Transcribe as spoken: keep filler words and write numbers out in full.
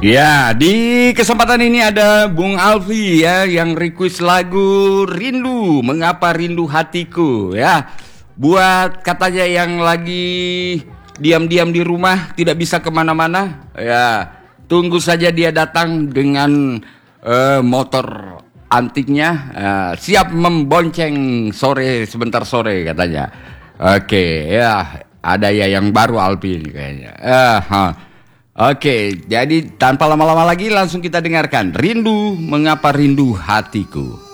Ya, di kesempatan ini ada Bung Alfi ya yang request lagu Rindu, Mengapa Rindu Hatiku ya. Buat katanya yang lagi diam-diam di rumah tidak bisa kemana-mana ya, tunggu saja dia datang dengan uh, motor antiknya, uh, siap membonceng sore sebentar sore katanya. Oke ya, ada ya yang baru Alfi ini kayaknya. Uh, huh. Oke, jadi tanpa lama-lama lagi langsung kita dengarkan Rindu, Mengapa Rindu Hatiku.